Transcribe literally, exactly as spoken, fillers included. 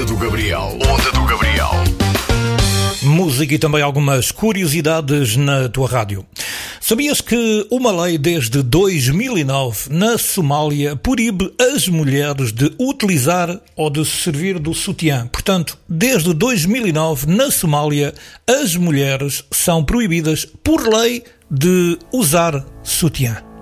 Onda do Gabriel. Onda do Gabriel. Música e também algumas curiosidades na tua rádio. Sabias que uma lei desde dois mil e nove na Somália proíbe as mulheres de utilizar ou de se servir do sutiã? Portanto, desde dois mil e nove na Somália as mulheres são proibidas por lei de usar sutiã.